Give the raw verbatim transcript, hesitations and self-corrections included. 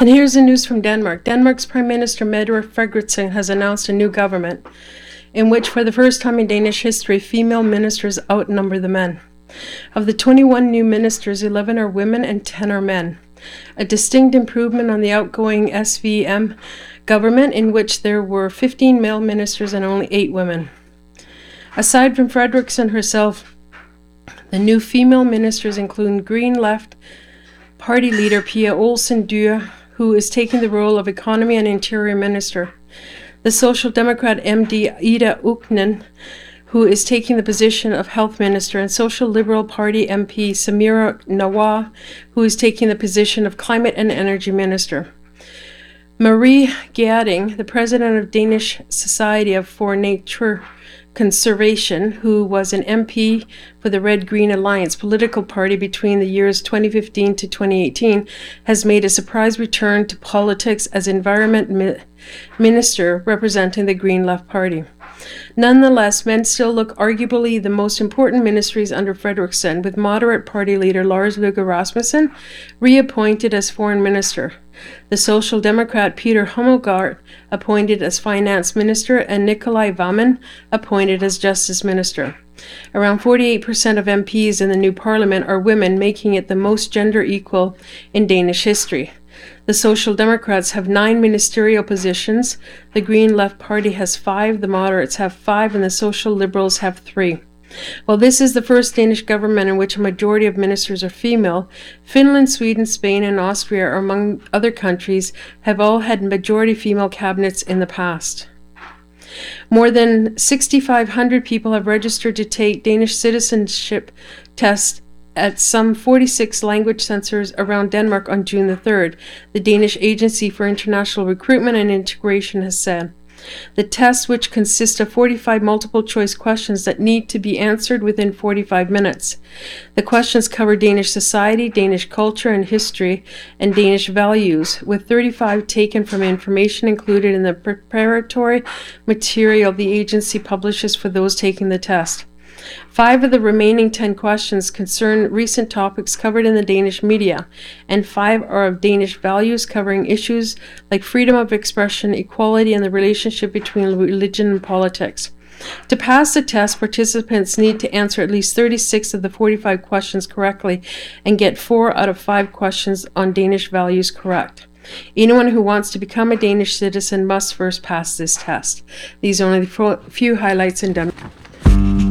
And here's the news from Denmark. Denmark's Prime Minister Mette Frederiksen has announced a new government in which, for the first time in Danish history, female ministers outnumber the men. Of the twenty-one new ministers, eleven are women and ten are men. A distinct improvement on the outgoing S V M government, in which there were fifteen male ministers and only eight women. Aside from Frederiksen herself, the new female ministers include Green Left Party leader Pia Olsen Dyr, who is taking the role of Economy and Interior Minister, the Social Democrat M D Ida Uknen, who is taking the position of Health Minister, and Social Liberal Party M P Samira Nawar, who is taking the position of Climate and Energy Minister. Marie Gjerding, the president of Danish Society for Nature Conservation, who was an M P for the Red-Green Alliance political party between the years twenty fifteen to twenty eighteen, has made a surprise return to politics as Environment Mi- Minister representing the Green Left Party. Nonetheless, men still look arguably the most important ministries under Frederiksen, with moderate party leader Lars Løkke Rasmussen reappointed as foreign minister, the Social Democrat Peter Hummelgaard appointed as finance minister, and Nicolai Wammen appointed as justice minister. Around forty-eight percent of M Ps in the new parliament are women, making it the most gender equal in Danish history. The Social Democrats have nine ministerial positions, the Green Left Party has five, the Moderates have five, and the Social Liberals have three. While this is the first Danish government in which a majority of ministers are female, Finland, Sweden, Spain, and Austria, among other countries, have all had majority female cabinets in the past. More than six thousand five hundred people have registered to take Danish citizenship tests at some forty-six language centers around Denmark on June the third, the Danish Agency for International Recruitment and Integration has said. The tests, which consist of forty-five multiple-choice questions that need to be answered within forty-five minutes. The questions cover Danish society, Danish culture and history, and Danish values, with thirty-five taken from information included in the preparatory material the agency publishes for those taking the test. Five of the remaining ten questions concern recent topics covered in the Danish media, and five are of Danish values, covering issues like freedom of expression, equality, and the relationship between religion and politics. To pass the test, participants need to answer at least thirty-six of the forty-five questions correctly and get four out of five questions on Danish values correct. Anyone who wants to become a Danish citizen must first pass this test. These are only the few highlights in Denmark.